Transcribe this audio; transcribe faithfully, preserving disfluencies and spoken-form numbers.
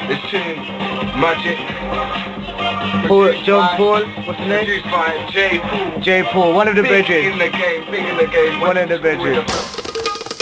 This tune, Magic. Paul, John Paul, what's the name? Produced by J. Paul. J. Paul, one of the Big bedrooms. in the game, big in the game. One of the bedrooms.